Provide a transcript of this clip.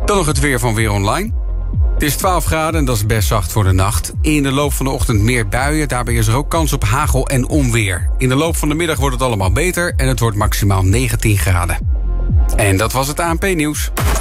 Dan nog het weer van Weer Online. Het is 12 graden en dat is best zacht voor de nacht. In de loop van de ochtend meer buien. Daarbij is er ook kans op hagel en onweer. In de loop van de middag wordt het allemaal beter en het wordt maximaal 19 graden. En dat was het ANP-nieuws.